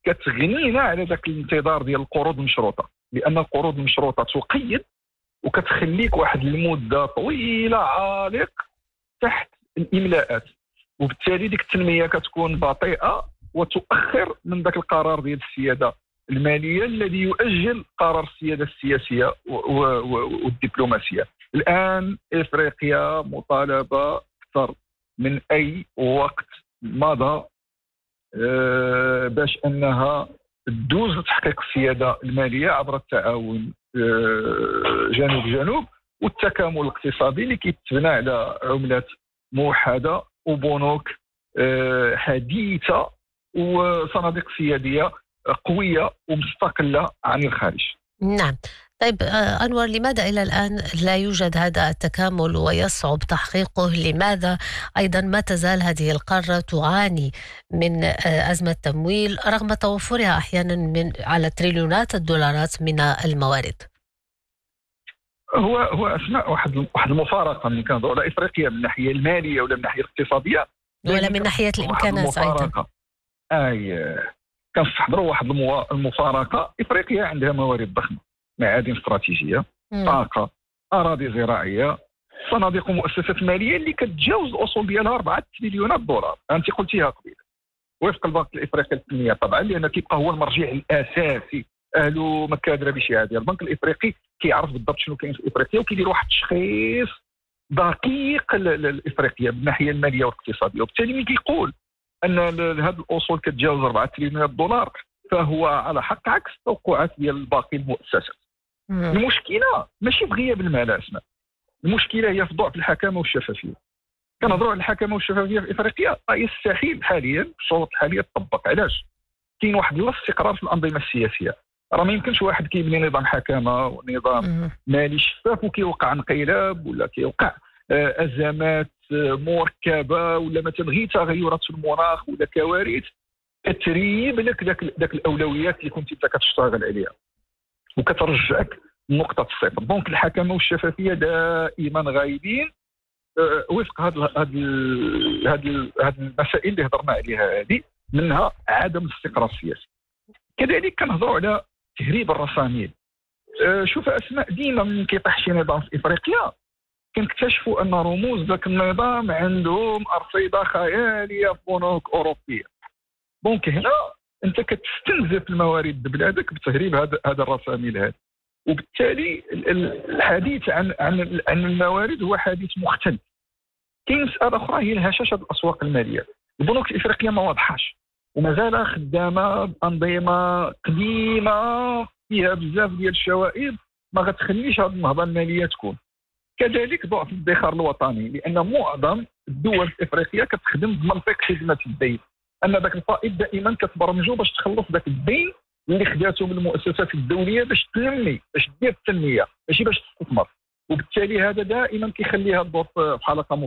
كتغنينا على ذاك الانتظار ديال القروض المشروطه، لان القروض المشروطه تقيد وكتخليك واحد المده طويله عالق تحت الاملاءات، وبالتالي ديك التنميه كتكون بطيئه وتؤخر من ذاك القرار ديال السياده الماليه الذي يؤجل قرار السياده السياسيه والدبلوماسيه. الان افريقيا مطالبه اكثر من اي وقت مضى باش انها تدوز لتحقيق السياده الماليه عبر التعاون جنوب جنوب والتكامل الاقتصادي اللي كيتبنى على عملات موحده وبنوك حديثه وصناديق سياديه قويه ومستقله عن الخارج. نعم. طيب أنور، لماذا إلى الآن لا يوجد هذا التكامل ويصعب تحقيقه؟ لماذا أيضا ما تزال هذه القارة تعاني من أزمة تمويل رغم توفرها أحيانا على تريليونات الدولارات من الموارد؟ هو اسماء واحد المفارقه من كنهضروا على افريقيا من الناحيه الماليه ولا من الناحيه الاقتصاديه ولا من ناحيه الامكانات ايضا. كنستحضروا واحد المفارقه. افريقيا عندها موارد ضخمه، معادن استراتيجيه، طاقه، اراضي زراعيه، صناديق ومؤسسات ماليه اللي كتجاوز الاصول ديالها 4 تريليونات دولار. انت قلتيها قبيله وفق البنك الافريقي للتنميه طبعا، لان كيبقى هو المرجع الاساسي اهل مكادره بشهاده. البنك الافريقي كيعرف بالضبط شنو كاين في افريقيا وكيدير واحد التشخيص دقيق لافريقيا بالناحيه الماليه والاقتصاديه، وبالتالي ملي كيقول ان هذه الاصول كتجاوز 4 تريليونات دولار فهو على حق عكس التوقعات ديال باقي المؤسسات. المشكله ماشي في غياب المال اسماء، المشكله هي في ضعف الحكامه والشفافيه. كنهضروا على الحكامه والشفافيه في افريقيا، يستحيل حاليا الشروط الحاليه تطبق. علاش؟ كاين واحد لا استقرار في الانظمه السياسيه. راه ما يمكنش واحد كيبني نظام حكامه ونظام مالي شفاف وكيوقع انقلاب ولا كيوقع ازمات مركبه ولا مثلا غير تغيرات في المناخ ولا كوارث كتريب لك ذاك الاولويات اللي كنت انت كتشتغل عليها وكترجعك لنقطه الصفر. دونك الحكامه والشفافيه دائما غايبين وفق هاد المسائل اللي هضرنا عليها هذه، منها عدم الاستقرار السياسي. كذلك كنهضروا على تهريب الرساميل. شوف اسماء، ديما من كيطيح شي نظام في افريقيا كنكتشفوا ان رموز ذاك النظام عندهم ارصده خياليه في بنوك اوروبيه. دونك هنا انت كتستنزف الموارد بلادك بتهريب هذا الرساميل هذا، وبالتالي الحديث عن الموارد هو حديث مختلف. كاين مساله اخرى هي الهشاشه الاسواق الماليه. البنوك الافريقيه ما واضحاش ومازال خدامه بانظمه قديمه فيها بزاف ديال الشوائب ما غتخليش هذه النهضه الماليه تكون. كذلك ضعف الادخار الوطني، لان معظم الدول الافريقيه كتخدم بمنطق خدمه الدين، ان ذاك الفائض دائما كتبرمجو باش تخلص ذاك الدين اللي خداته من المؤسسات الدوليه باش تنمي، باش دير التنميه، ماشي باش تستثمر. وبالتالي هذا دائما كيخليها تدور في حلقه